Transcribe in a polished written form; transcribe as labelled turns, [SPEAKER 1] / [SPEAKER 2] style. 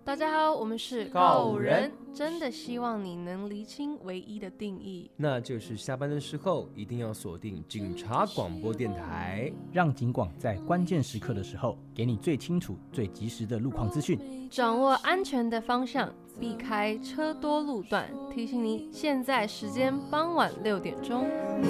[SPEAKER 1] 大家好，我们是
[SPEAKER 2] 告五人，
[SPEAKER 1] 真的希望你能厘清唯一的定义，
[SPEAKER 2] 那就是下班的时候一定要锁定警察广播电台，
[SPEAKER 3] 让警广在关键时刻的时候给你最清楚、最及时的路况资讯，
[SPEAKER 1] 掌握安全的方向，避开车多路段。提醒你，现在时间傍晚6点钟。